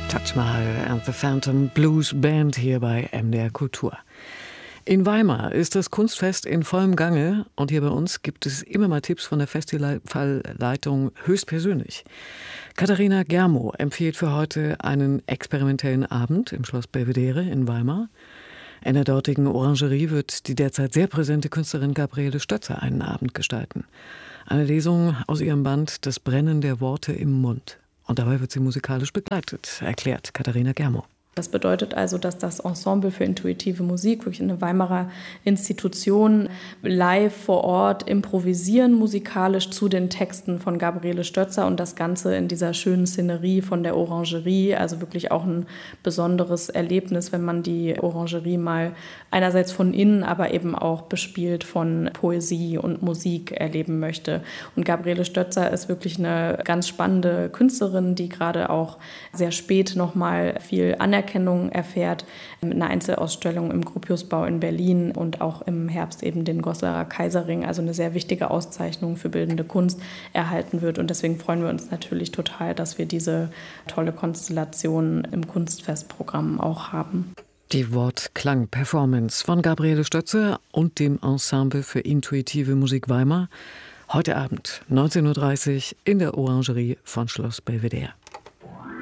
Taj Mahal and the Phantom Blues Band hier bei MDR Kultur. In Weimar ist das Kunstfest in vollem Gange und hier bei uns gibt es immer mal Tipps von der Festivalleitung höchstpersönlich. Katharina Germo empfiehlt für heute einen experimentellen Abend im Schloss Belvedere in Weimar. In der dortigen Orangerie wird die derzeit sehr präsente Künstlerin Gabriele Stötzer einen Abend gestalten. Eine Lesung aus ihrem Band Das Brennen der Worte im Mund. Und dabei wird sie musikalisch begleitet, erklärt Katharina Germo. Das bedeutet also, dass das Ensemble für intuitive Musik, wirklich eine Weimarer Institution, live vor Ort improvisieren musikalisch zu den Texten von Gabriele Stötzer und das Ganze in dieser schönen Szenerie von der Orangerie. Also wirklich auch ein besonderes Erlebnis, wenn man die Orangerie mal einerseits von innen, aber eben auch bespielt von Poesie und Musik erleben möchte. Und Gabriele Stötzer ist wirklich eine ganz spannende Künstlerin, die gerade auch sehr spät nochmal viel Anerkennung erfährt, mit einer Einzelausstellung im Gropiusbau in Berlin und auch im Herbst eben den Gosserer Kaiserring, also eine sehr wichtige Auszeichnung für bildende Kunst, erhalten wird. Und deswegen freuen wir uns natürlich total, dass wir diese tolle Konstellation im Kunstfestprogramm auch haben. Die Wort-Klang-Performance von Gabriele Stötzer und dem Ensemble für intuitive Musik Weimar. Heute Abend 19:30 Uhr in der Orangerie von Schloss Belvedere.